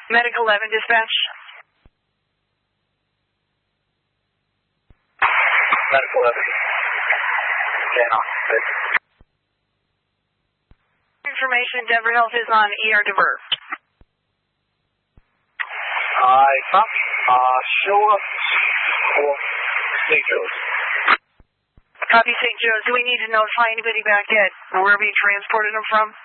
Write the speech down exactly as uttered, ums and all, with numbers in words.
Medic eleven, dispatch. Medic eleven. Stand on. Good. Information, Denver Health is on E R divert. I copy. Uh, show up for Saint Joe's. Copy, Saint Joe's. Do we need to notify anybody back at wherever you transported them from?